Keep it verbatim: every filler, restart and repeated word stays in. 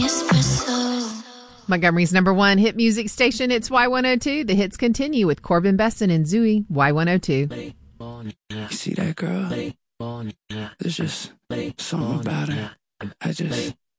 Montgomery's number one hit music station, it's Y one oh two. The hits continue with Corbin Besson and Zooey, Y one oh two. You see that girl? There's just something about her. I just